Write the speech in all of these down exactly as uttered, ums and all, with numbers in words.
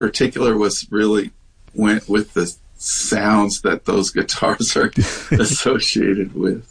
particular was really went with the sounds that those guitars are associated with.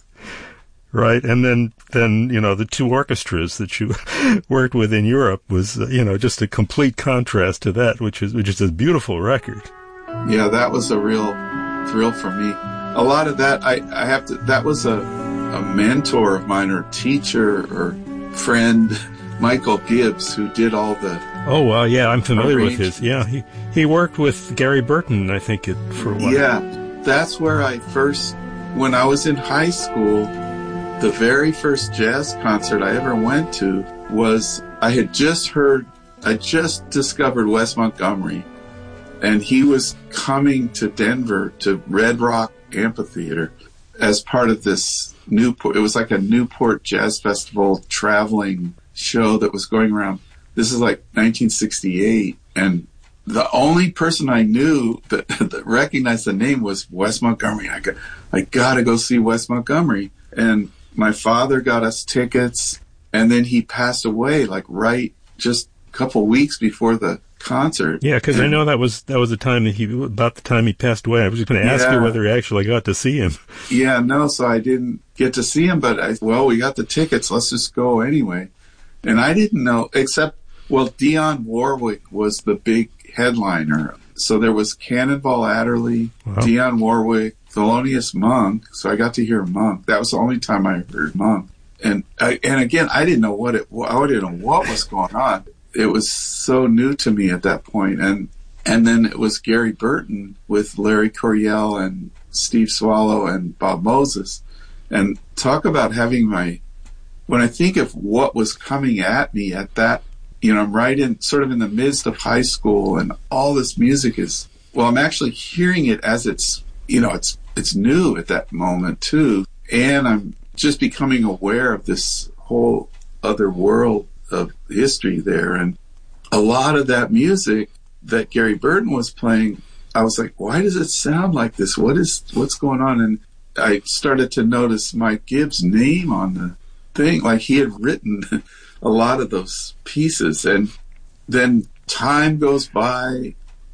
Right, and then, then you know, the two orchestras that you worked with in Europe was, uh, you know, just a complete contrast to that, which is which is a beautiful record. Yeah, that was a real thrill for me. A lot of that, I, I have to, that was a, a mentor of mine or teacher or friend, Michael Gibbs, who did all the... Oh, well, yeah, I'm familiar with his. Yeah, he, he worked with Gary Burton, I think, it, for a while. Yeah, that's where I first, when I was in high school, the very first jazz concert I ever went to was, I had just heard, I just discovered Wes Montgomery, and he was coming to Denver to Red Rock Amphitheater as part of this Newport, it was like a Newport Jazz Festival traveling show that was going around. This is like nineteen sixty-eight, and the only person I knew that, that recognized the name was Wes Montgomery. I got, I gotta go see Wes Montgomery. And my father got us tickets, and then he passed away, like right just a couple weeks before the concert. Yeah, because I know that was that was the time that he about the time he passed away. I was just going to ask yeah. you whether you actually got to see him. Yeah, no, so I didn't get to see him, but I well, we got the tickets. Let's just go anyway. And I didn't know, except well, Dionne Warwick was the big headliner. So there was Cannonball Adderley, wow. Dionne Warwick, Thelonious Monk, so I got to hear Monk. That was the only time I heard Monk. And I, and again, I didn't know what it. I didn't know what was going on. It was so new to me at that point. And and then it was Gary Burton with Larry Coryell and Steve Swallow and Bob Moses. And talk about having my. When I think of what was coming at me at that, you know, I'm right in sort of in the midst of high school, and all this music is. Well, I'm actually hearing it as it's. You know, it's it's new at that moment, too. And I'm just becoming aware of this whole other world of history there. And a lot of that music that Gary Burton was playing, I was like, why does it sound like this? What is, what's going on? And I started to notice Mike Gibbs' name on the thing. Like he had written a lot of those pieces. And then time goes by,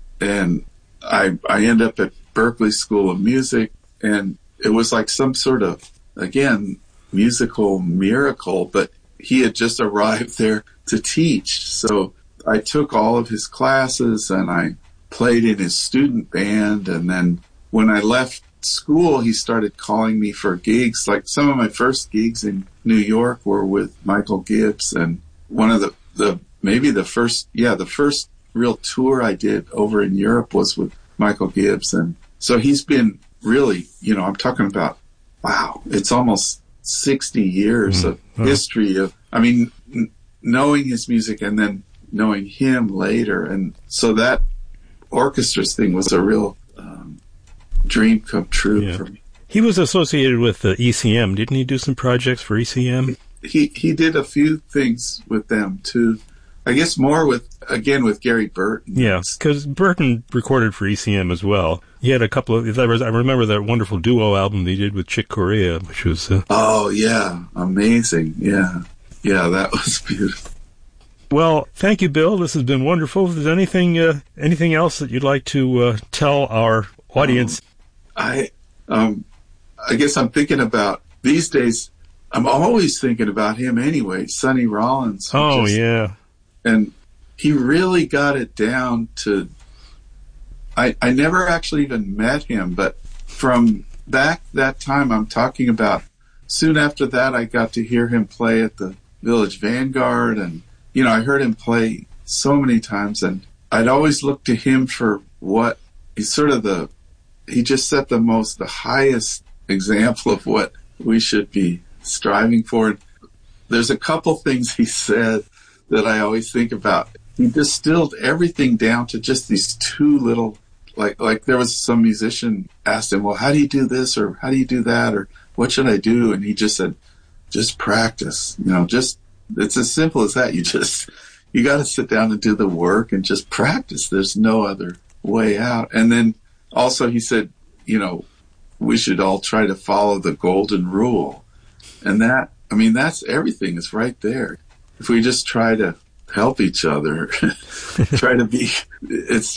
and I I end up at Berklee School of Music, and it was like some sort of, again, musical miracle, but he had just arrived there to teach. So I took all of his classes, and I played in his student band, and then when I left school, he started calling me for gigs. Like some of my first gigs in New York were with Michael Gibbs, and one of the, the maybe the first, yeah, the first real tour I did over in Europe was with Michael Gibbs. And so he's been really, you know, I'm talking about, wow, it's almost sixty years mm, of oh. history of, I mean, n- knowing his music and then knowing him later. And so that orchestras thing was a real um, dream come true yeah. for me. He was associated with the E C M. Didn't he do some projects for E C M? He he did a few things with them, too. I guess more with, again, with Gary Burton. Yeah, because Burton recorded for E C M as well. He had a couple of, there was, I remember that wonderful duo album they did with Chick Corea, which was... Uh, oh, yeah, amazing, yeah. Yeah, that was beautiful. Well, thank you, Bill. This has been wonderful. If there's anything uh, anything else that you'd like to uh, tell our audience? Um, I, um, I guess I'm thinking about, these days, I'm always thinking about him anyway, Sonny Rollins. Oh, just, yeah. And he really got it down to, I, I never actually even met him, but from back that time I'm talking about, soon after that I got to hear him play at the Village Vanguard, and, you know, I heard him play so many times, and I'd always look to him for what, he's sort of the, he just set the most, the highest example of what we should be striving for. There's a couple things he said that I always think about. He distilled everything down to just these two little, like, like there was some musician asked him, well, how do you do this? Or how do you do that? Or what should I do? And he just said, just practice, you know, just, it's as simple as that. You just, you got to sit down and do the work and just practice. There's no other way out. And then also he said, you know, we should all try to follow the golden rule. And that, I mean, that's everything is right there. If we just try to help each other. Try to be, it's